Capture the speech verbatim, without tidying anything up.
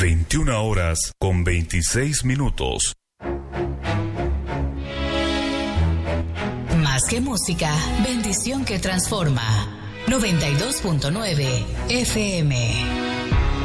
veintiuna horas con veintiséis minutos. Más que música, bendición que transforma. noventa y dos punto nueve F M.